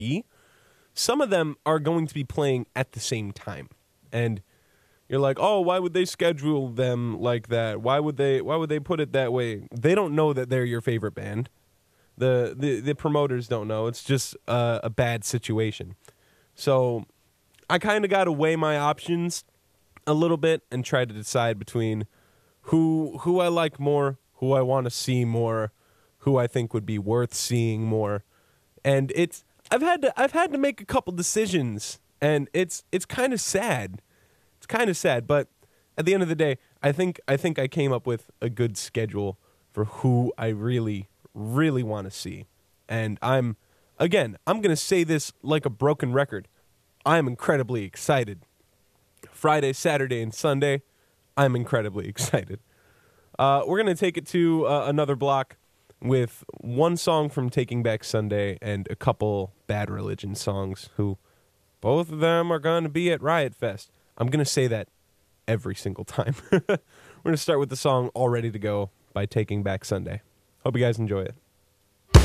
some of them are going to be playing at the same time. And you're like, oh, why would they schedule them like that? Why would they put it that way? They don't know that they're your favorite band. The promoters don't know. It's just a bad situation. So I kind of got to weigh my options a little bit and try to decide between who I like more, who I want to see more, who I think would be worth seeing more. And I've had to make a couple decisions, and it's kind of sad. It's kind of sad, but at the end of the day, I think I came up with a good schedule for who I really, really want to see. And I'm going to say this like a broken record. I'm incredibly excited. Friday, Saturday, and Sunday, I'm incredibly excited. We're going to take it to another block with one song from Taking Back Sunday and a couple Bad Religion songs, who both of them are going to be at Riot Fest. I'm going to say that every single time. We're going to start with the song All Ready to Go by Taking Back Sunday. Hope you guys enjoy it.